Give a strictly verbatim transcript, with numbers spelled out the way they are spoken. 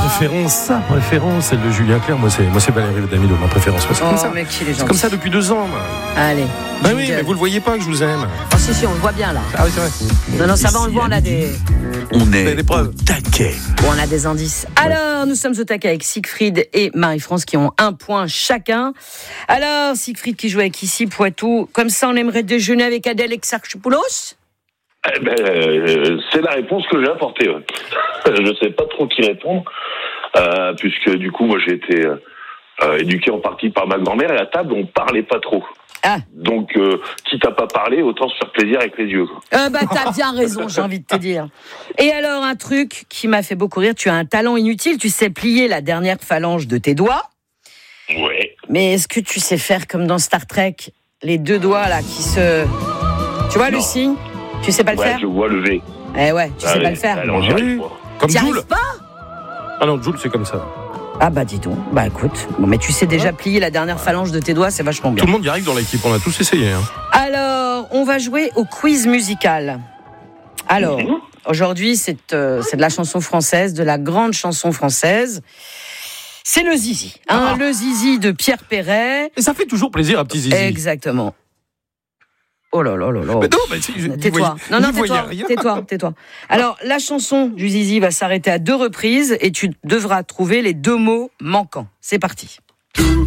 préférence, sa préférence, celle de Julien Clerc. Moi, c'est, moi, c'est Valérie Damido, ma préférence. Moi, c'est oh, comme ça. Mais qu'il est c'est comme ça depuis deux ans. Moi. Allez. Bah oui, mais vous le voyez pas que je vous aime. Oh, si, si, on le voit bien là. Ah oui, c'est vrai. Non, non, ça va, on le voit, on a des. On est des preuves. au taquet. Bon, on a des indices. Alors, nous sommes au taquet avec Siegfried et Marie-France qui ont un point chacun. Alors, Siegfried qui joue avec ici Poitou. Comme ça, on aimerait déjeuner avec Adèle Exarchopoulos. Eh ben, euh, c'est la réponse que j'ai apportée. Ouais. Je ne sais pas trop qui répondre, euh, puisque du coup, moi, j'ai été euh, éduqué en partie par ma grand-mère, et à la table, on parlait pas trop. Ah. Donc, euh, quitte à pas parler, autant se faire plaisir avec les yeux. Euh, bah, t'as bien raison, j'ai envie de te dire. Et alors, un truc qui m'a fait beaucoup rire, tu as un talent inutile, tu sais plier la dernière phalange de tes doigts. Ouais. Mais est-ce que tu sais faire comme dans Star Trek, les deux doigts là qui se... Tu vois non. Le signe? Tu sais pas le ouais, faire? Je vois le V. Eh ouais, tu ah, sais oui. pas le faire. Alors, j'y arrive pas. Comme T'y Joule. arrives pas? Ah non, Joule, c'est comme ça. Ah bah dis donc, bah écoute, bon, mais tu sais déjà plier la dernière phalange de tes doigts, c'est vachement bien. Tout le monde y arrive dans l'équipe, on a tous essayé. Hein. Alors, on va jouer au quiz musical. Alors, mmh. aujourd'hui, c'est, euh, c'est de la chanson française, de la grande chanson française. C'est le Zizi, hein, ah. le Zizi de Pierre Perret. Et ça fait toujours plaisir à petit Zizi. Exactement. Oh là là là là. Mais non, mais c'est, tais-toi. Voyez, non, non, tais-toi, tais-toi, tais-toi. Alors, la chanson du Zizi va s'arrêter à deux reprises et tu devras trouver les deux mots manquants. C'est parti. Tout